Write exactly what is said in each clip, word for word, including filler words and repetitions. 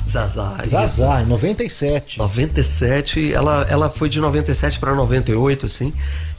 Zazá. Zazá, em noventa e sete. noventa e sete, ela, ela foi de noventa e sete para noventa e oito, assim.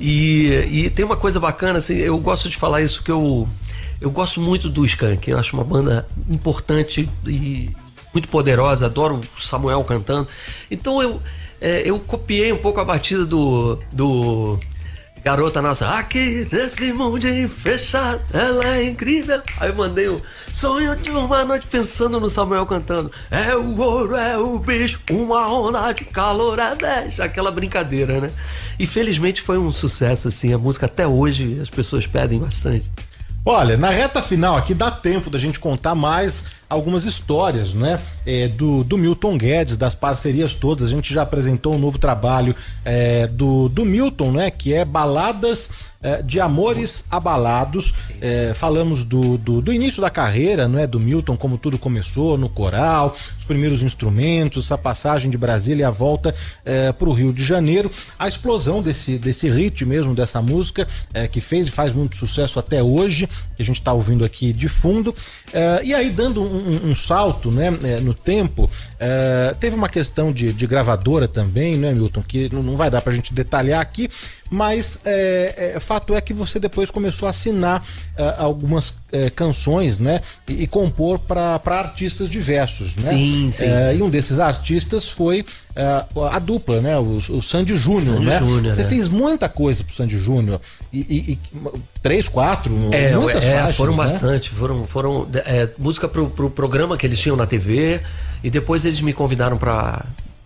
E, e tem uma coisa bacana, assim, eu gosto de falar isso, que eu, eu gosto muito do Skank. Eu acho uma banda importante e muito poderosa, adoro o Samuel cantando. Então eu, é, eu copiei um pouco a batida do, do Garota Nossa. Aqui nesse mundo fechado, ela é incrível. Aí eu mandei o sonho de uma noite, pensando no Samuel cantando. É o ouro, é o bicho, uma onda de calor a dez. Aquela brincadeira, né? E felizmente foi um sucesso, assim. A música até hoje as pessoas pedem bastante. Olha, na reta final aqui dá tempo da gente contar mais algumas histórias, né? É, do, do Milton Guedes, das parcerias todas. A gente já apresentou um novo trabalho é, do, do Milton, né? Que é Baladas é, de Amores Abalados. É, falamos do, do, do início da carreira, não é? Do Milton, como tudo começou, no coral, os primeiros instrumentos, essa passagem de Brasília e a volta é, para o Rio de Janeiro, a explosão desse, desse hit mesmo, dessa música, é, que fez e faz muito sucesso até hoje, que a gente está ouvindo aqui de fundo. É, e aí, dando um Um, um salto, né, no tempo, uh, teve uma questão de, de gravadora também, né, Milton, que não, não vai dar pra gente detalhar aqui, mas é, é, fato é que você depois começou a assinar uh, algumas uh, canções, né, e, e compor para artistas diversos, né? Sim, sim. Uh, e um desses artistas foi uh, a dupla, né, o, o Sandy Júnior, né? Júnior, você né? fez muita coisa pro Sandy Júnior, e, e, e três, quatro, é, muitas é, faixas, foram né? bastante, foram, foram é, música pro, pro programa que eles tinham na T V, e depois eles me convidaram para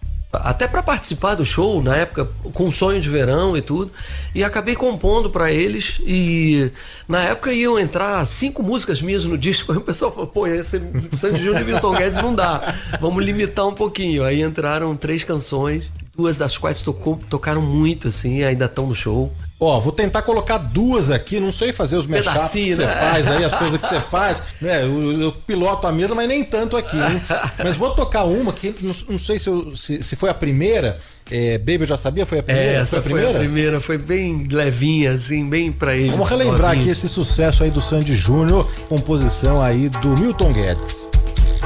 até para participar do show na época, com Sonho de Verão e tudo, e acabei compondo para eles, e na época iam entrar cinco músicas minhas no disco. Aí o pessoal falou, pô, esse Sandy Júnior e Milton Guedes não dá, vamos limitar um pouquinho. Aí entraram três canções, duas das quais tocou, tocaram muito, assim, ainda estão no show. Ó, vou tentar colocar duas aqui, não sei fazer os mashups que você né? faz aí, as coisas que você faz, né? Eu, eu piloto a mesa, mas nem tanto aqui, hein? Mas vou tocar uma que não, não sei se, eu, se, se foi a primeira, é, Baby Eu Já Sabia, foi a primeira? É, essa foi a primeira? Foi a primeira, foi bem levinha, assim, bem pra eles. Vamos relembrar novinhos. Aqui esse sucesso aí do Sandy Júnior, composição aí do Milton Guedes.